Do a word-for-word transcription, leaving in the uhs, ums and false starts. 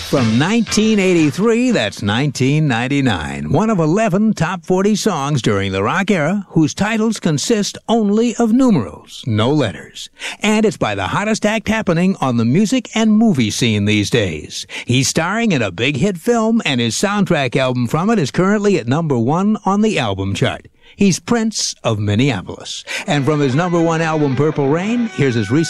From nineteen eighty-three, that's nineteen ninety-nine. One of eleven top forty songs during the rock era whose titles consist only of numerals, no letters. And it's by the hottest act happening on the music and movie scene these days. He's starring in a big hit film, and his soundtrack album from it is currently at number one on the album chart. He's Prince of Minneapolis. And from his number one album, Purple Rain, here's his recent